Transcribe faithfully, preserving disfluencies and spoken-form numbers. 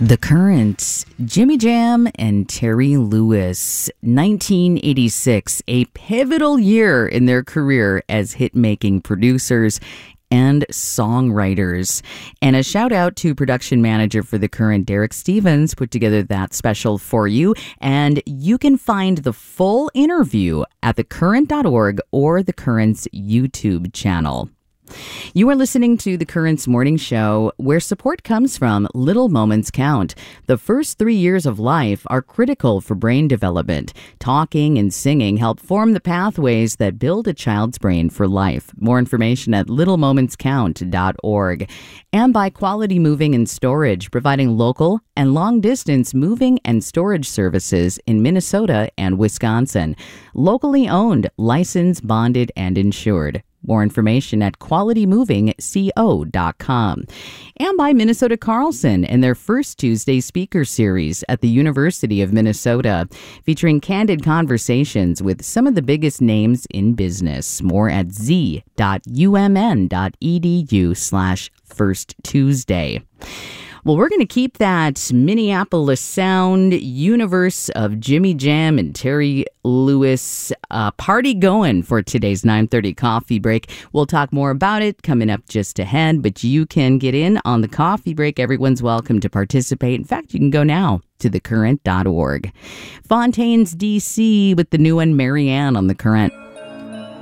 The Currents, Jimmy Jam and Terry Lewis. nineteen eighty-six, a pivotal year in their career as hit-making producers and songwriters. And a shout out to production manager for The Current, Derek Stevens, put together that special for you. And you can find the full interview at the current dot org or The Current's YouTube channel. You are listening to The Current's Morning Show, where support comes from Little Moments Count. The first three years of life are critical for brain development. Talking and singing help form the pathways that build a child's brain for life. More information at little moments count dot org. And by Quality Moving and Storage, providing local and long-distance moving and storage services in Minnesota and Wisconsin. Locally owned, licensed, bonded, and insured. More information at quality moving co dot com. And by Minnesota Carlson and their first Tuesday speaker series at the University of Minnesota, featuring candid conversations with some of the biggest names in business. More at z dot u m n dot e d u slash first Tuesday. Well, we're going to keep that Minneapolis sound universe of Jimmy Jam and Terry Lewis uh, party going for today's nine thirty coffee break. We'll talk more about it coming up just ahead, but you can get in on the coffee break. Everyone's welcome to participate. In fact, you can go now to the current dot org. Fontaine's D C with the new one, Marianne on The Current.